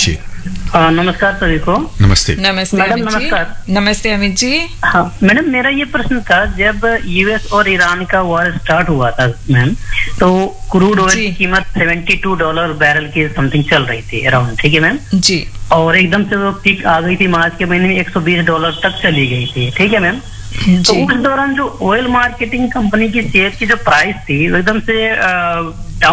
पूछिए। नमस्कार सभी को। नमस्ते। नमस्ते मैडम, अमित जी। नमस्कार। नमस्ते अमित जी। हाँ मैडम, मेरा ये प्रश्न था, जब यूएस और ईरान का वॉर स्टार्ट हुआ था मैम, तो क्रूड ऑयल जी। की कीमत $72 बैरल की समथिंग चल रही थी अराउंड, ठीक है मैम। जी और एकदम से वो पीक आ गई थी मार्च के महीने में, $120 तक चली गई थी, ठीक है मैम। तो जी उस दौरान जो ऑयल मार्केटिंग कंपनी की शेयर की जो प्राइस थी वो एकदम से